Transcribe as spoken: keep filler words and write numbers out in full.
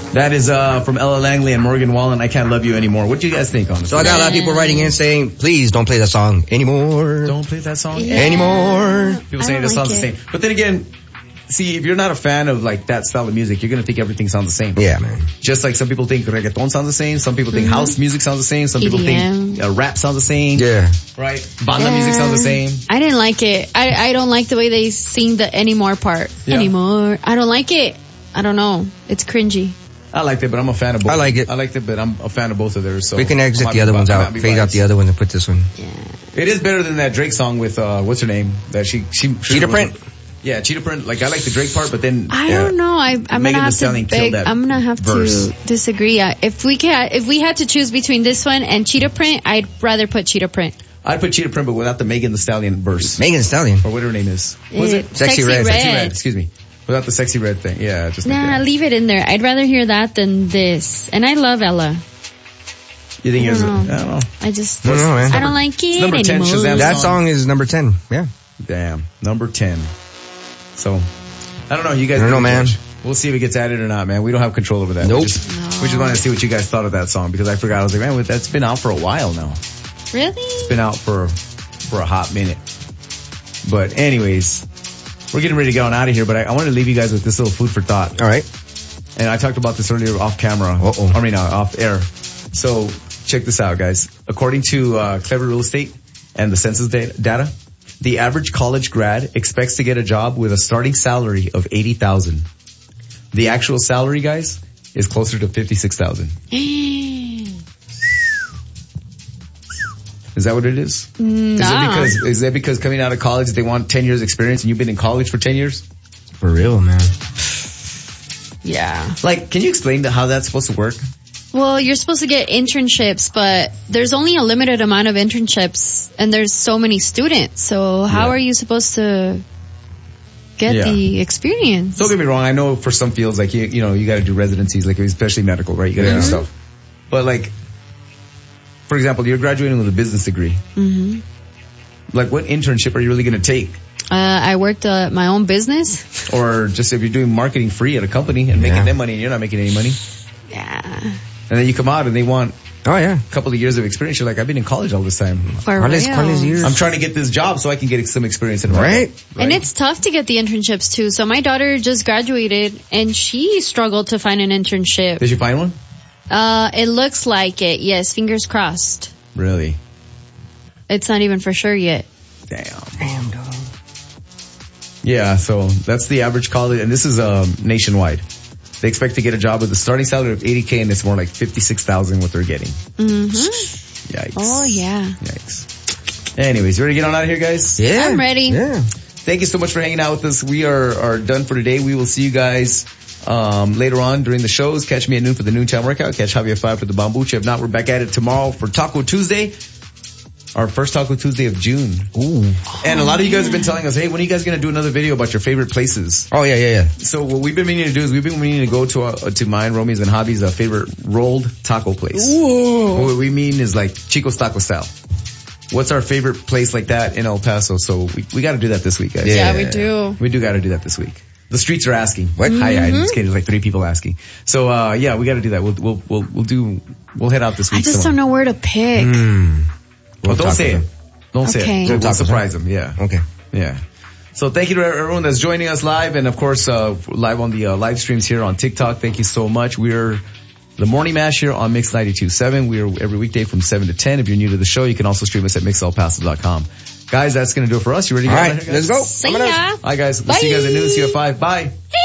That is uh, from Ella Langley and Morgan Wallen, I Can't Love You Anymore. What do you guys think on this? So I got a lot of people writing in saying, please don't play that song anymore. Don't play that song yeah. anymore. People saying the like song's it. the same. But then again, see, if you're not a fan of like that style of music, you're going to think everything sounds the same. Yeah, man. Just like some people think reggaeton sounds the same. Some people think mm-hmm. house music sounds the same. Some people E D M. think uh, rap sounds the same. Yeah. Right? Banda yeah. music sounds the same. I didn't like it. I, I don't like the way they sing the anymore part. Yeah. Anymore. I don't like it. I don't know. It's cringy. I liked it, but I'm a fan of both. I like it. I liked it, but I'm a fan of both of theirs. So we can exit the other ones out, fade out the other one, and put this one. Yeah. It is better than that Drake song with uh what's her name? That she she Cheetah Print. Yeah, Cheetah Print. Like I like the Drake part, but then I yeah, don't know. I, I'm gonna have to beg, I'm gonna have verse. to disagree. Yeah, if we can, if we had to choose between this one and Cheetah Print, I'd rather put Cheetah Print. I'd put Cheetah Print, but without the Megan Thee Stallion verse. Megan Thee Stallion, or whatever her name is. What was it? Sexy, Sexy Red. Red. Sexy Red. Excuse me. Without the Sexy Red thing. Yeah, just like Nah, that. leave it in there. I'd rather hear that than this. And I love Ella. You think it's, I don't know. I just, no, no, man. I don't like it number ten, anymore. Shazam that song. song is number ten. Yeah. Damn. Number ten. So, I don't know. You guys I don't know, man. We'll see if it gets added or not, man. We don't have control over that. Nope. We just, no. we just wanted to see what you guys thought of that song because I forgot. I was like, man, that's been out for a while now. Really? It's been out for, for a hot minute. But anyways, we're getting ready to get on out of here, but I, I want to leave you guys with this little food for thought. All right. And I talked about this earlier off camera. Uh-oh. I mean, uh, off air. So check this out, guys. According to uh, Clever Real Estate and the census data, the average college grad expects to get a job with a starting salary of eighty thousand dollars. The actual salary, guys, is closer to fifty-six thousand dollars. Is that what it is? No. Is it because, is that because coming out of college they want ten years experience and you've been in college for ten years? For real, man. Yeah. Like, can you explain to how that's supposed to work? Well, you're supposed to get internships, but there's only a limited amount of internships and there's so many students. So how Yeah. are you supposed to get Yeah. the experience? Don't get me wrong. I know for some fields, like, you, you know, you gotta do residencies, like especially medical, right? You gotta Yeah. do stuff. But like, for example, you're graduating with a business degree. Mm-hmm. Like, what internship are you really gonna take? Uh, I worked uh, my own business. Or just if you're doing marketing free at a company and making Yeah. them money and you're not making any money. Yeah. And then you come out and they want Oh, yeah. a couple of years of experience. You're like, I've been in college all this time. For All these- real. all these years. I'm trying to get this job so I can get some experience in Right. marketing. And it's tough to get the internships too. So my daughter just graduated and she struggled to find an internship. Did you find one? Uh, it looks like it. Yes. Fingers crossed. Really? It's not even for sure yet. Damn. Damn, dog. Yeah, so that's the average college, and this is um, nationwide. They expect to get a job with a starting salary of eighty K, and it's more like fifty-six thousand what they're getting. Mm-hmm. Yikes. Oh, yeah. Yikes. Anyways, you ready to get on out of here, guys? Yeah. I'm ready. Yeah. Thank you so much for hanging out with us. We are, are done for today. We will see you guys um, later on during the shows. Catch me at noon for the noontime workout. Catch Javier at five for the Bambucha. If not, we're back at it tomorrow for Taco Tuesday. Our first Taco Tuesday of June. Ooh. And a lot of you guys have been telling us, hey, when are you guys going to do another video about your favorite places? Oh, yeah, yeah, yeah. So what we've been meaning to do is we've been meaning to go to uh, to mine, Romy's, and Hobby's uh, favorite rolled taco place. Ooh. What we mean is like Chico's Taco style. What's our favorite place like that in El Paso? So we, we got to do that this week, guys. Yeah, we do. We do got to do that this week. The streets are asking. What? Hi, Mm-hmm. I'm just kidding. There's like three people asking. So uh yeah, we got to do that. We'll we'll we'll we'll do. We'll head out this week. I just somewhere. don't know where to pick. Mm. Well, don't say it. Don't Okay. say it. We'll, we'll surprise them. Yeah. Okay. Yeah. So thank you to everyone that's joining us live, and of course uh live on the uh, live streams here on TikTok. Thank you so much. We're the Morning Mash here on Mix ninety-two point seven. We are every weekday from seven to ten. If you're new to the show, you can also stream us at mix el paso dot com. Guys, that's going to do it for us. You ready to All go? right, let's go. See I'm gonna- ya. All right, guys. We'll see you guys at noon. See you at five. Bye.